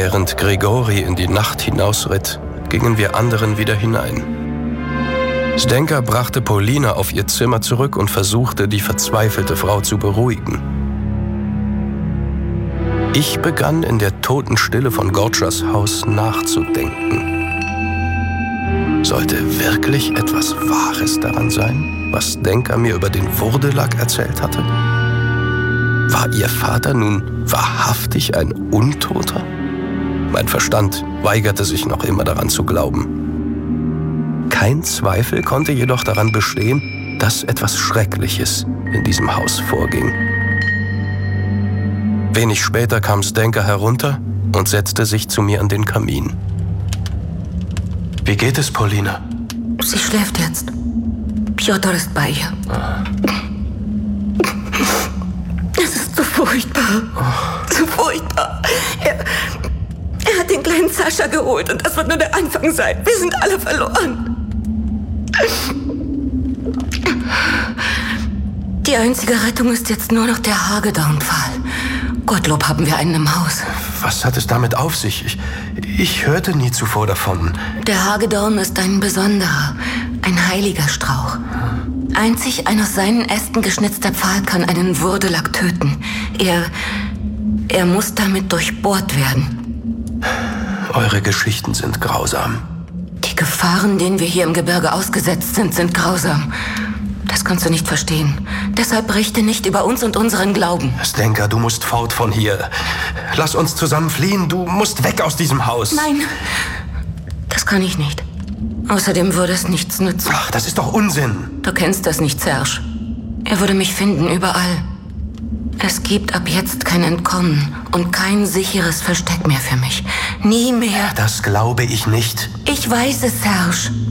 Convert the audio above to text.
Während Grigori in die Nacht hinausritt, gingen wir anderen wieder hinein. Zdenka brachte Polina auf ihr Zimmer zurück und versuchte, die verzweifelte Frau zu beruhigen. Ich begann in der Totenstille von Gortschas Haus nachzudenken. Sollte wirklich etwas Wahres daran sein, was Zdenka mir über den Wurdelak erzählt hatte? War ihr Vater nun wahrhaftig ein Untoter? Mein Verstand weigerte sich noch immer daran zu glauben. Kein Zweifel konnte jedoch daran bestehen, dass etwas Schreckliches in diesem Haus vorging. Wenig später kam Zdenka herunter und setzte sich zu mir an den Kamin. Wie geht es, Polina? Sie schläft jetzt. Piotr ist bei ihr. Es ist so furchtbar. So furchtbar. Er hat den kleinen Sascha geholt und das wird nur der Anfang sein. Wir sind alle verloren. Die einzige Rettung ist jetzt nur noch der Hagedorn-Pfahl. Gottlob haben wir einen im Haus. Was hat es damit auf sich? Ich hörte nie zuvor davon. Der Hagedorn ist ein besonderer, ein heiliger Strauch. Einzig ein aus seinen Ästen geschnitzter Pfahl kann einen Wurdelak töten. Er muss damit durchbohrt werden. Eure Geschichten sind grausam. Die Gefahren, denen wir hier im Gebirge ausgesetzt sind, sind grausam. Das kannst du nicht verstehen. Deshalb berichte nicht über uns und unseren Glauben. Zdenka, du musst fort von hier. Lass uns zusammen fliehen. Du musst weg aus diesem Haus. Nein, das kann ich nicht. Außerdem würde es nichts nützen. Ach, das ist doch Unsinn. Du kennst das nicht, Serge. Er würde mich finden, überall. Es gibt ab jetzt kein Entkommen und kein sicheres Versteck mehr für mich. Nie mehr. Das glaube ich nicht. Ich weiß es, Serge.